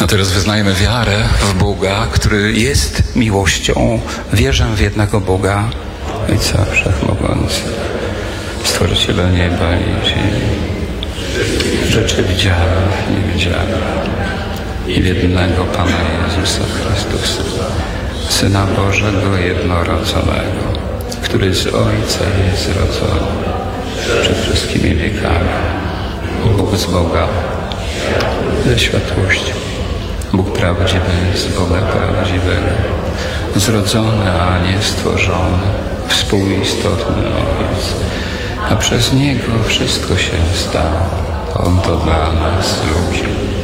teraz wyznajemy wiarę w Boga, który jest miłością. Wierzę w jednego Boga, Ojca Wszechmogący, Stworzyciela nieba i ziemi, rzeczy widzianych i niewidzianych, i w jednego Pana Jezusa Chrystusa, Syna Bożego jednorodzonego, który z Ojca jest zrodzony przed wszystkimi wiekami. Bóg z Boga, ze światłości. Bóg prawdziwy z Boga prawdziwego, zrodzony, a nie stworzony, współistotny Ojciec, a przez Niego wszystko się stało. On to dla nas ludzi.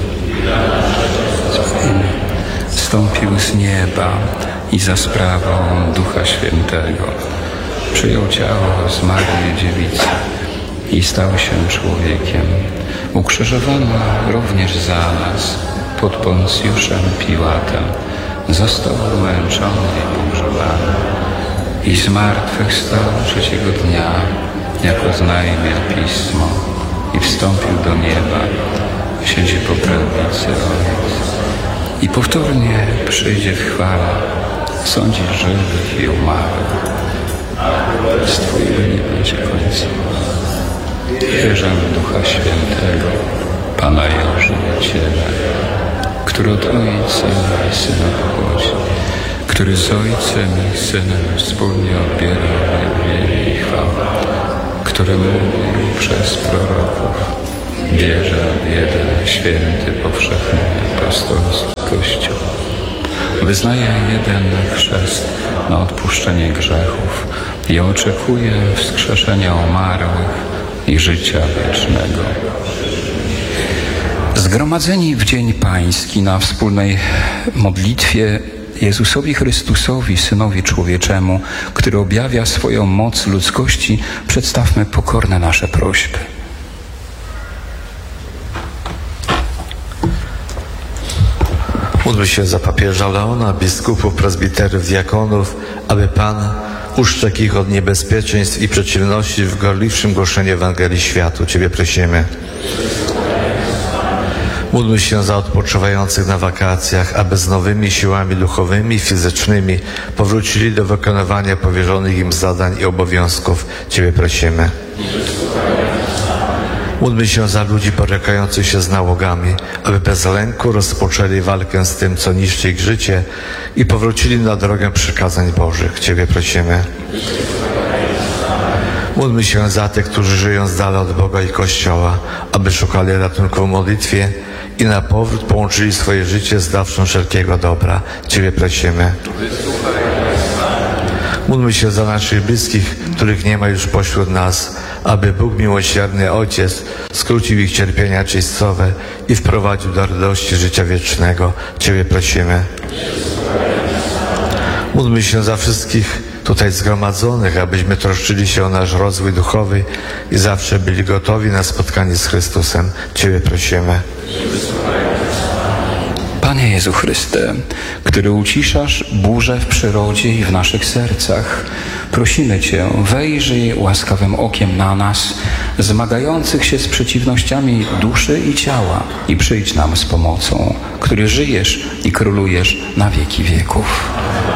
Wstąpił z nieba i za sprawą Ducha Świętego przyjął ciało z Maryi Dziewicy i stał się człowiekiem. Ukrzyżowano również za nas pod Poncjuszem Piłatem. Został umęczony i pogrzebany i zmartwychwstał trzeciego dnia, jako oznajmia Pismo, i wstąpił do nieba, siedzi po prawicy Ojca. I powtórnie przyjdzie w chwale sądzić żywych i umarłych. Z Twojego nie będzie końca. Wierzę w Ducha Świętego, Pana i Ożywiciela, który od Ojca i Syna pochodzi, który z Ojcem i Synem wspólnie odbierał wielbienie i chwałę, który mówił przez proroków. Wierzę w jeden święty, powszechny, apostolski Kościół. Wyznaję jeden chrzest na odpuszczenie grzechów i oczekuję wskrzeszenia umarłych i życia wiecznego. Zgromadzeni w Dzień Pański na wspólnej modlitwie Jezusowi Chrystusowi, Synowi Człowieczemu, który objawia swoją moc ludzkości, przedstawmy pokorne nasze prośby. Módlmy się za papieża Leona, biskupów, prezbiterów, diakonów, aby Pan uszczekł ich od niebezpieczeństw i przeciwności w gorliwszym głoszeniu Ewangelii światu. Ciebie prosimy. Módlmy się za odpoczywających na wakacjach, aby z nowymi siłami duchowymi i fizycznymi powrócili do wykonywania powierzonych im zadań i obowiązków. Ciebie prosimy. Módlmy się za ludzi borykających się z nałogami, aby bez lęku rozpoczęli walkę z tym, co niszczy ich życie i powrócili na drogę przykazań Bożych. Ciebie prosimy. Módlmy się za tych, którzy żyją z dala od Boga i Kościoła, aby szukali ratunku w modlitwie i na powrót połączyli swoje życie z dawcą wszelkiego dobra. Ciebie prosimy. Módlmy się za naszych bliskich, których nie ma już pośród nas, aby Bóg miłosierny Ojciec skrócił ich cierpienia czystowe i wprowadził do radości życia wiecznego. Ciebie prosimy. Módlmy się za wszystkich tutaj zgromadzonych, abyśmy troszczyli się o nasz rozwój duchowy i zawsze byli gotowi na spotkanie z Chrystusem. Ciebie prosimy. Panie Jezu Chryste, który uciszasz burzę w przyrodzie i w naszych sercach, prosimy Cię, wejrzyj łaskawym okiem na nas, zmagających się z przeciwnościami duszy i ciała, i przyjdź nam z pomocą, który żyjesz i królujesz na wieki wieków.